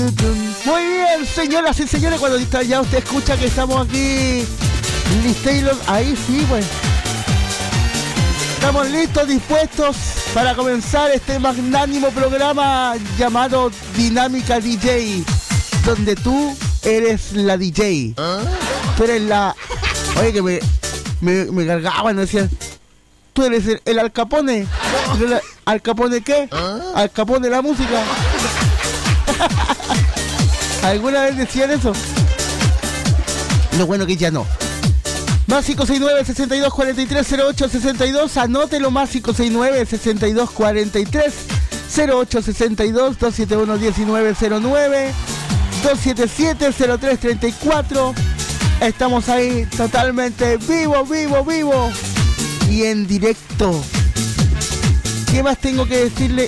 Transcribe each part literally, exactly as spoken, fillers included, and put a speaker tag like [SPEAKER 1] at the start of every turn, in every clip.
[SPEAKER 1] Muy bien, señoras y señores, cuando ya usted escucha que estamos aquí, Liz Taylor, ahí sí, pues. Estamos listos, dispuestos para comenzar este magnánimo programa llamado Dinámica D J, donde tú eres la D J. ¿Ah? Tú eres la... Oye, que me, me, me cargaban, me decían, tú eres el, el Al Capone. ¿El Al Capone qué? ¿Ah? Al Capone de la música. ¿Alguna vez decían eso? Lo bueno que ya no. Más cinco seis nueve, seis dos cuatro tres, cero ocho seis dos, anótelo, más cinco seis nueve, seis dos cuatro tres, cero ocho seis dos, dos siete uno, uno nueve cero nueve, dos siete siete, cero tres tres cuatro. Estamos ahí totalmente vivo, vivo, vivo y en directo. ¿Qué más tengo que decirle?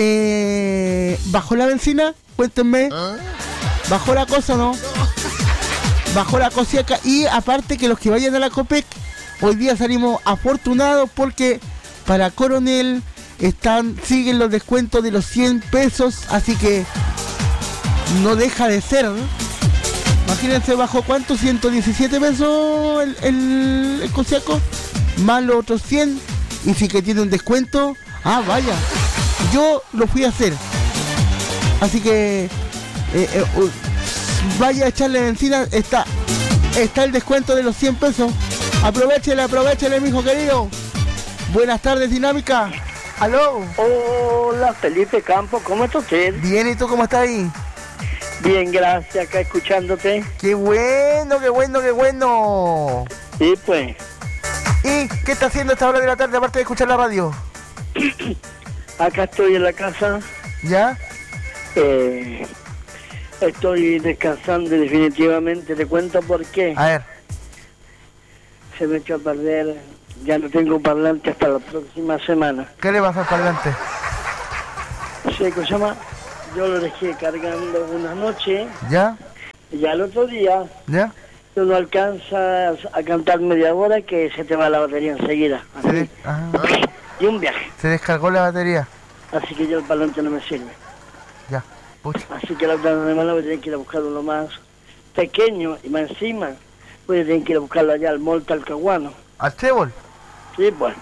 [SPEAKER 1] Eh, ¿Bajó la benzina? Cuéntenme. ¿Bajó la cosa o no? Bajó la cosiaca. Y aparte que los que vayan a la Copec, hoy día salimos afortunados porque para Coronel están siguen los descuentos de los cien pesos, así que no deja de ser, ¿no? Imagínense, bajó ¿cuánto? ciento diecisiete pesos el, el, el cosiaco, más los otros cien, y sí que tiene un descuento. Ah, vaya, yo lo fui a hacer, así que eh, eh, uh, vaya a echarle benzina. Está, está el descuento de los cien pesos. Aprovechele, aprovechele, mijo querido. Buenas tardes, Dinámica. Aló.
[SPEAKER 2] Hola, Felipe Campos, ¿cómo está usted?
[SPEAKER 1] Bien, ¿y tú cómo estás ahí?
[SPEAKER 2] Bien, gracias, acá escuchándote.
[SPEAKER 1] Qué bueno, qué bueno, qué bueno.
[SPEAKER 2] Sí, pues.
[SPEAKER 1] ¿Y qué está haciendo a esta hora de la tarde aparte de escuchar la radio?
[SPEAKER 2] Acá estoy en la casa.
[SPEAKER 1] ¿Ya?
[SPEAKER 2] Eh... Estoy descansando definitivamente, te cuento por qué.
[SPEAKER 1] A ver.
[SPEAKER 2] Se me echó a perder, ya no tengo parlante hasta la próxima semana.
[SPEAKER 1] ¿Qué le pasa al parlante?
[SPEAKER 2] Sí, ¿cómo se llama? Yo lo dejé cargando una noche.
[SPEAKER 1] ¿Ya?
[SPEAKER 2] Y ya el otro día.
[SPEAKER 1] ¿Ya?
[SPEAKER 2] Tú no alcanzas a cantar media hora que se te va la batería enseguida. Así.
[SPEAKER 1] De... Ah.
[SPEAKER 2] Y un viaje.
[SPEAKER 1] Se descargó la batería.
[SPEAKER 2] Así que ya el parlante no me sirve.
[SPEAKER 1] Ya. Pucha.
[SPEAKER 2] Así que la otra semana voy a tener que ir a buscar uno más pequeño y más encima voy a tener que ir a buscarlo allá al Mall Talcahuano.
[SPEAKER 1] ¿Al Trébol?
[SPEAKER 2] Sí, pues.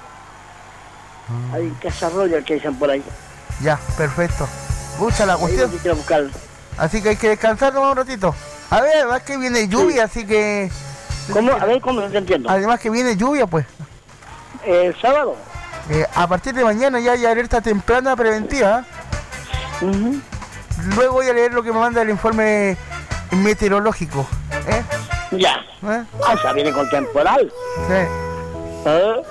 [SPEAKER 2] Mm. Hay Casa Royal que dicen por ahí.
[SPEAKER 1] Ya, perfecto. Pucha la cuestión.
[SPEAKER 2] Hay que ir a buscarlo.
[SPEAKER 1] Así que hay que descansar nomás un ratito. A ver, además que viene lluvia, sí. Así que...
[SPEAKER 2] ¿Cómo? A ver, ¿cómo? No te entiendo.
[SPEAKER 1] Además que viene lluvia, pues.
[SPEAKER 2] ¿El sábado?
[SPEAKER 1] Eh, a partir de mañana ya hay alerta temprana preventiva.
[SPEAKER 2] Uh-huh.
[SPEAKER 1] Luego voy a leer lo que me manda el informe meteorológico. ¿Eh?
[SPEAKER 2] Ya.
[SPEAKER 1] ¿Eh?
[SPEAKER 2] Ah, ya viene con temporal.
[SPEAKER 1] Sí.
[SPEAKER 2] ¿Eh?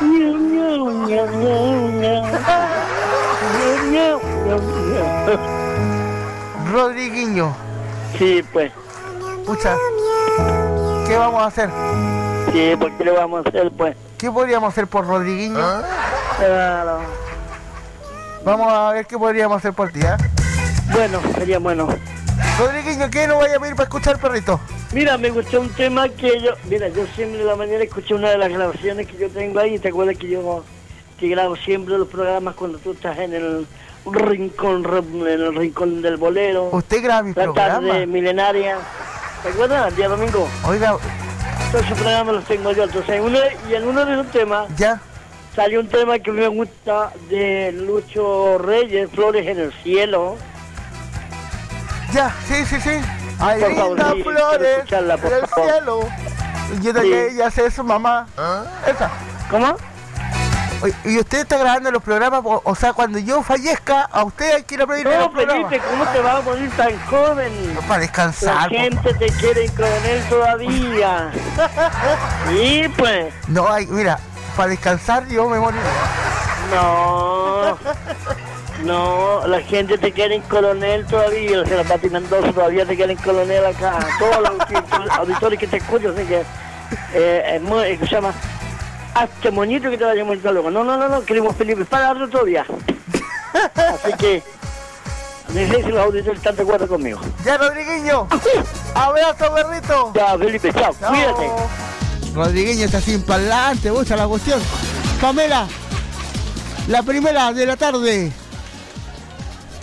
[SPEAKER 1] Rodriguinho.
[SPEAKER 2] Sí, pues.
[SPEAKER 1] Pucha. ¿Qué vamos a hacer?
[SPEAKER 2] Sí, pues ¿qué le vamos a hacer, pues?
[SPEAKER 1] ¿Qué podríamos hacer por Rodriguinho?
[SPEAKER 2] ¿Ah? Claro.
[SPEAKER 1] Vamos a ver qué podríamos hacer por ti, ¿eh?
[SPEAKER 2] Bueno, sería bueno.
[SPEAKER 1] Rodriguinho, ¿qué no vaya a pedir para escuchar, perrito?
[SPEAKER 2] Mira, me gustó un tema que yo... Mira, yo siempre de la mañana escuché una de las grabaciones que yo tengo ahí. ¿Te acuerdas que yo que grabo siempre los programas cuando tú estás en el rincón en el rincón del bolero?
[SPEAKER 1] ¿Usted graba mi programa?
[SPEAKER 2] La tarde milenaria. ¿Te acuerdas? El día domingo.
[SPEAKER 1] Oiga...
[SPEAKER 2] Todos esos programas los tengo yo. Entonces, en uno, y en uno de esos temas...
[SPEAKER 1] Ya.
[SPEAKER 2] Salió un tema que me gusta de Lucho Reyes, Flores en el Cielo.
[SPEAKER 1] Ya, sí, sí, sí. Hay
[SPEAKER 2] por favor,
[SPEAKER 1] lindas
[SPEAKER 2] sí,
[SPEAKER 1] flores en el
[SPEAKER 2] favor.
[SPEAKER 1] cielo. Y de
[SPEAKER 2] sí.
[SPEAKER 1] que ella hace su mamá.
[SPEAKER 2] ¿Ah?
[SPEAKER 1] Esa.
[SPEAKER 2] ¿Cómo?
[SPEAKER 1] Oye, y usted está grabando los programas, o, o sea, cuando yo fallezca, a usted hay que ir a pedirle
[SPEAKER 2] no,
[SPEAKER 1] los programas.
[SPEAKER 2] Felipe, ¿cómo te vas a morir tan joven?
[SPEAKER 1] No, para descansar.
[SPEAKER 2] La gente te quiere con él todavía. Sí, pues.
[SPEAKER 1] No, hay, mira, para descansar yo me moriré.
[SPEAKER 2] No. No, la gente te quiere en coronel todavía, o sea, la Pati Mendoza todavía te quiere en coronel acá, todos los auditores que te escuchan, así que eh, es muy, eh, se llama hazte moñito que te vaya a morir luego. No, no, no, no, queremos Felipe, para darlo todavía. Así que, no sé si los auditores están de acuerdo conmigo.
[SPEAKER 1] Ya, Rodriguinho, abrazo, perrito.
[SPEAKER 2] Ya, Felipe, chao, chao. Cuídate.
[SPEAKER 1] Rodriguinho está sin parlante, gusta la cuestión. Pamela, la primera de la tarde.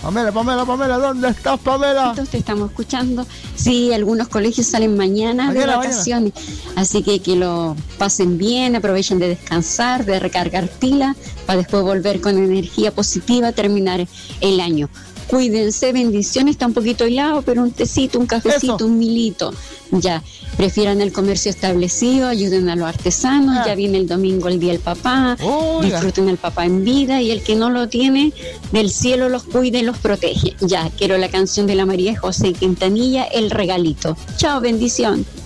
[SPEAKER 1] Pamela, Pamela, Pamela, ¿dónde estás, Pamela?
[SPEAKER 3] Te estamos escuchando. Sí, algunos colegios salen mañana, mañana de vacaciones, mañana. Así que que lo pasen bien, aprovechen de descansar, de recargar pilas, para después volver con energía positiva, terminar el año. Cuídense, bendiciones, está un poquito helado, pero un tecito, un cafecito, Eso. un milito. Ya, prefieran el comercio establecido, ayuden a los artesanos, ah. ya viene el domingo el Día del Papá, oh, disfruten al papá en vida, y el que no lo tiene, del cielo los cuida y los protege. Ya, quiero la canción de la María José Quintanilla, El Regalito. Chao, bendición.